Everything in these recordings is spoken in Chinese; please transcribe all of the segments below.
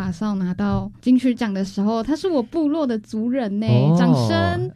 把少拿到金曲奖的时候，他是我部落的族人呢，掌声！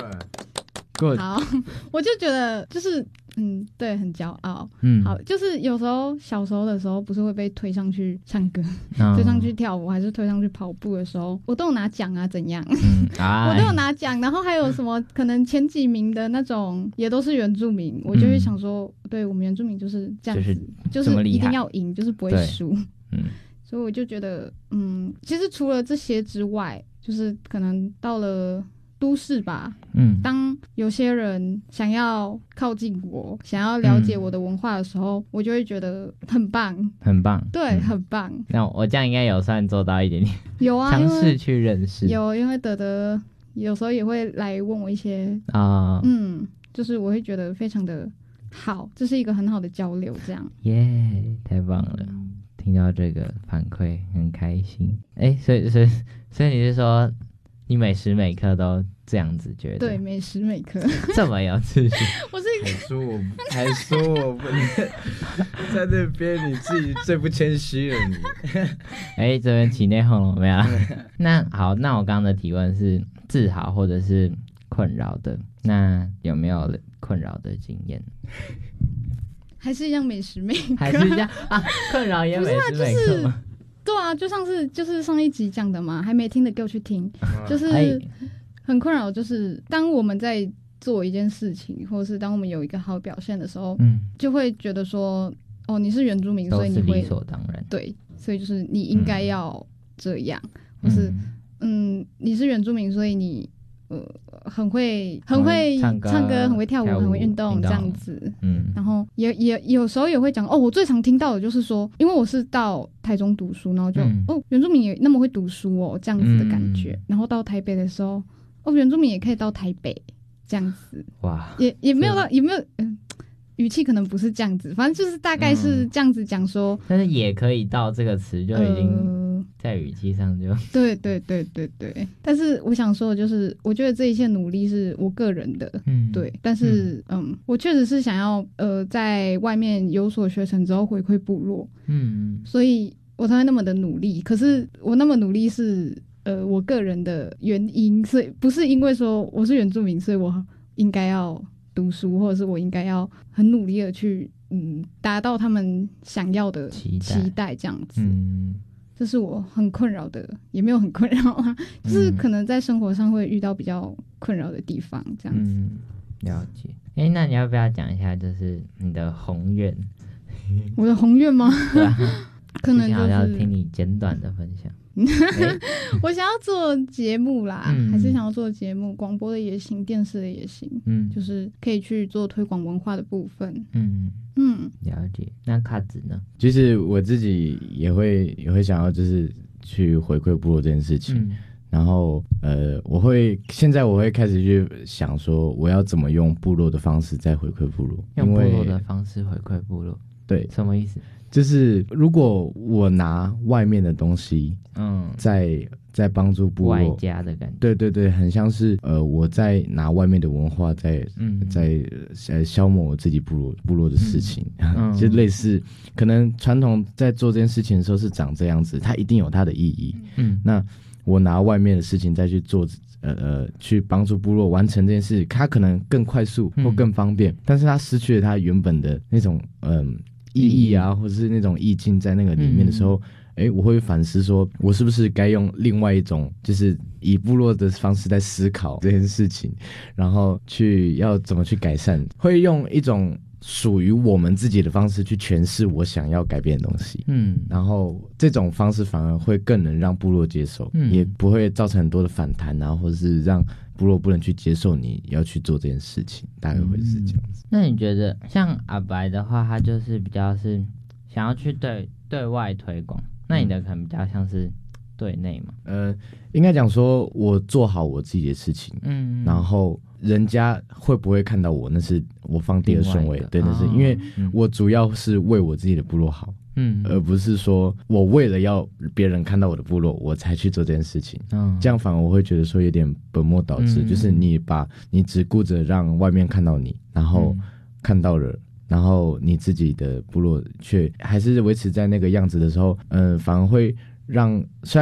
Good. 好，我就觉得就是对，很骄傲。好，就是有时候小时候的时候，不是会被推上去唱歌、推上去跳舞，还是推上去跑步的时候，我都有拿奖啊，怎样？我都有拿奖，然后还有什么可能前几名的那种，也都是原住民，我就会想说，对我们原住民就是这样子，就是一定要赢，就是不会输。所以我就觉得，其实除了这些之外，就是可能到了都市吧，当有些人想要靠近我，想要了解我的文化的时候，我就会觉得很棒，很棒，对，很棒。 那我这样应该有算做到一点点， 有啊， 尝试去认识， 有，因为德德有时候也会来问我一些就是我会觉得非常的好，这是一个很好的交流，这样。 耶，太棒了！听到这个反馈很开心。所以你是说？你每时每刻都这样子觉得？ 对，每时每刻这么有自信。 我是还说我不在那边，你自己最不谦虚了你。 这边起内讧了没有？那好，那我刚刚的提问是自豪或者是困扰的，那有没有困扰的经验？ 还是一样每时每刻， 还是一样啊？困扰也每时每刻吗？ 对啊，就是上一集讲的嘛，还没听的给我去听。就是很困扰，就是当我们在做一件事情，或者是当我们有一个好表现的时候，就会觉得说，你是原住民，所以你会理所当然， 对，所以就是你应该要这样，或是你是原住民，所以你很会唱歌，很会跳舞，很会运动这样子。然后也有时候也会讲我最常听到的就是说，因为我是到台中读书，然后就原住民也那么会读书这样子的感觉。然后到台北的时候，原住民也可以到台北这样子。哇，也没有到，也没有语气可能不是这样子，反正就是大概是这样子讲说。 但是也可以到这个词就已经。在语气上就对，但是我想说的就是，我觉得这一切努力是我个人的，对，但是我确实是想要在外面有所学成之后回馈部落，所以我才会那么的努力。可是我那么努力是我个人的原因，所以不是因为说我是原住民，所以我应该要读书，或者是我应该要很努力的去达到他们想要的期待这样子。这是我很困扰的，也没有很困扰啊，就是可能在生活上会遇到比较困扰的地方，这样子。 了解。那你要不要讲一下，就是你的宏愿？ 我的宏愿吗？对啊，可能就是要听你简短的分享。 我想要做节目啦，还是想要做节目，广播的也行，电视的也行，就是可以去做推广文化的部分。 了解。那卡子呢？ 其实我自己也会想要，就是去回馈部落这件事情。然后现在我会开始去想说，我要怎么用部落的方式再回馈部落， 用部落的方式回馈部落。对，什么意思？ 就是如果我拿外面的东西，在帮助部落， 外加的感觉， 对，很像是我在拿外面的文化在消磨我自己部落的事情，就类似可能传统在做这件事情的时候是长这样子，它一定有它的意义。那我拿外面的事情再去做，去帮助部落完成这件事，它可能更快速或更方便，但是它失去了它原本的那种意义啊，或者是那种意境在那个里面的时候，我会反思说，我是不是该用另外一种，就是以部落的方式在思考这件事情，然后要怎么去改善，会用一种属于我们自己的方式去诠释我想要改变的东西。然后这种方式反而会更能让部落接受，也不会造成很多的反弹啊，或者是让部落不能去接受你要去做这件事情，大概会是这样子。 那你觉得像阿白的话，他就是比较是想要去对外推广，那你的可能比较像是对内嘛？ 应该讲说我做好我自己的事情，然后人家会不会看到我，那是我放第二顺位。对，那是因为我主要是为我自己的部落好，而不是说我为了要别人看到我的部落我才去做这件事情。这样反而我会觉得说有点本末倒置，就是你只顾着让外面看到你，然后看到了，然后你自己的部落却还是维持在那个样子的时候，反而会让虽然